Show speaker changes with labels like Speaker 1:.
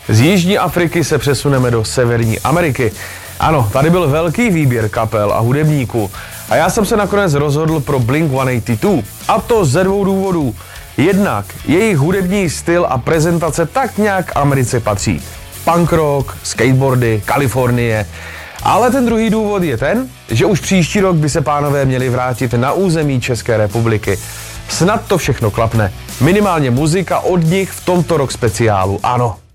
Speaker 1: Z Jižní Afriky se přesuneme do Severní Ameriky. Ano, tady byl velký výběr kapel a hudebníků. A já jsem se nakonec rozhodl pro Blink-182. A to ze dvou důvodů. Jednak jejich hudební styl a prezentace tak nějak Americe patří. Punk rock, skateboardy, Kalifornie. Ale ten druhý důvod je ten, že už příští rok by se pánové měli vrátit na území České republiky. Snad to všechno klapne. Minimálně muzika od nich v tomto rock speciálu, ano.